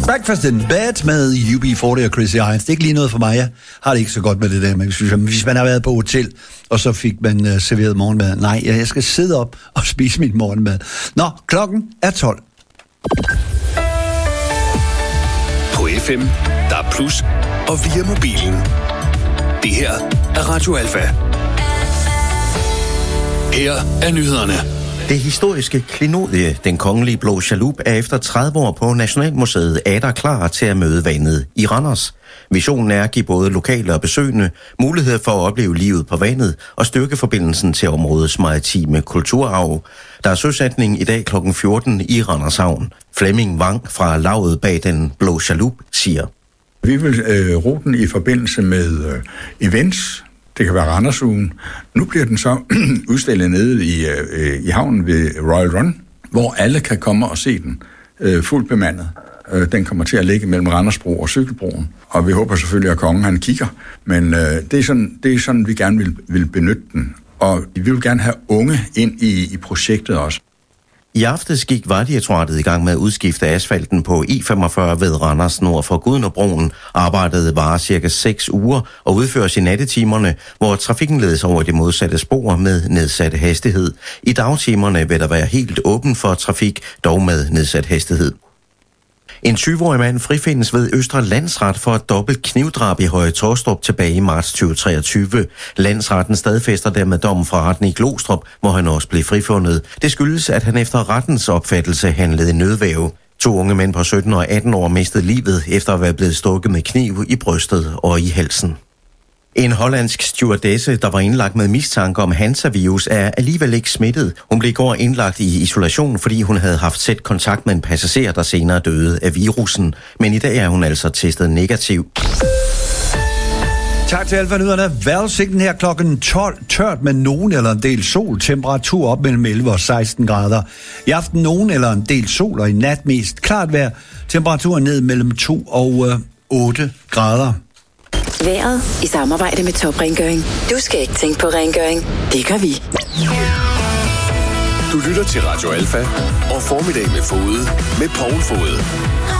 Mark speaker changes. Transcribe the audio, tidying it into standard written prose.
Speaker 1: Breakfast in Bed med UB40 og Chrissy Hines. Det er ikke lige noget for mig. Jeg har det ikke så godt med det der. Men hvis man har været på hotel, og så fik man serveret morgenmad. Nej, jeg skal sidde op og spise min morgenmad. Nå, klokken er 12.
Speaker 2: På FM, der er plus, og via mobilen. Det her er Radio Alfa. Her er nyhederne.
Speaker 3: Det historiske klenodie, den kongelige blå chalup, er efter 30 år på Nationalmuseet atter klar til at møde vandet i Randers. Visionen er at give både lokale og besøgende mulighed for at opleve livet på vandet og styrke forbindelsen til områdets maritime kulturarv. Der er søsætning i dag kl. 14 i Randers Havn. Flemming Wang fra lavet bag den blå chalup siger:
Speaker 4: Vi vil ruten i forbindelse med events. Det kan være Randersugen. Nu bliver den så udstillet nede i havnen ved Royal Run, hvor alle kan komme og se den fuldt bemandet. Den kommer til at ligge mellem Randersbro og Cykelbroen, og vi håber selvfølgelig, at kongen han kigger. Men det er sådan, vi gerne vil benytte den. Og vi vil gerne have unge ind i projektet også.
Speaker 3: I aftes gik Vejdirektoratet i gang med at udskifte asfalten på I45 ved Randers nord for Gudnåbroen. Arbejdet varer cirka 6 uger og udføres i nattetimerne, hvor trafikken ledes over det modsatte spor med nedsat hastighed. I dagtimerne vil der være helt åben for trafik, dog med nedsat hastighed. En 20-årig mand frifindes ved Østre Landsret for et dobbelt knivdrab i Høje Torstrup tilbage i marts 2023. Landsretten stadfæster dermed dommen fra retten i Glostrup, hvor han også blev frifundet. Det skyldes, at han efter rettens opfattelse handlede i nødværge. 2 unge mænd på 17 og 18 år mistede livet efter at være blevet stukket med kniv i brystet og i halsen. En hollandsk stewardesse, der var indlagt med mistanke om Hansa-virus, er alligevel ikke smittet. Hun blev i går indlagt i isolation, fordi hun havde haft tæt kontakt med en passager, der senere døde af virusen. Men i dag er hun altså testet negativ.
Speaker 1: Tak til Alfa-nyhederne. Vejrudsigten her klokken 12. Tørt med nogen eller en del sol. Temperatur op mellem 11 og 16 grader. I aften nogen eller en del sol, og i nat mest klart vejr. Temperaturen ned mellem 2 og 8 grader.
Speaker 5: Vejret i samarbejde med Top Rengøring. Du skal ikke tænke på rengøring. Det gør vi.
Speaker 2: Du lytter til Radio Alfa og Formiddag med Fode med Poul Fode.